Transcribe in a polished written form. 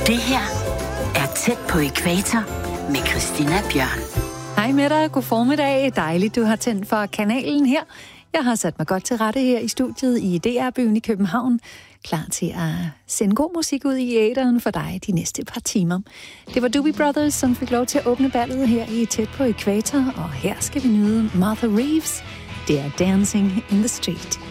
Det her er Tæt på ækvator med Christina Bjørn. Hej med dig, god formiddag. Dejligt, du har tændt for kanalen her. Jeg har sat mig godt til rette her i studiet i DR-byen i København. Klar til at sende god musik ud i æteren for dig de næste par timer. Det var Doobie Brothers, som fik lov til at åbne ballet her i Tæt på ækvator. Og her skal vi nyde Martha Reeves. Det er Dancing in the Street.